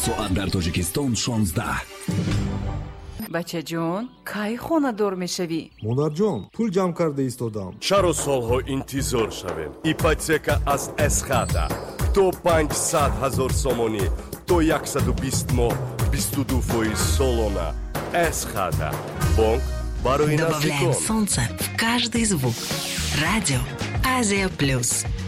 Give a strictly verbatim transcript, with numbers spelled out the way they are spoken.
соат дар тоҷикистон шонздаҳ. бачаҷон, кай хонадор мешавӣ? модарҷон, пул ҷамъ карда истодам. чаро солҳо интизор шавем? ипотека аз эсхата то панҷсад ҳазор сомонӣ то яксаду бист моҳ бисту ду фоиз солона. эсхата бонк барои Добавляем наздикон. солнце в каждый звук. Радио Азия Плюс.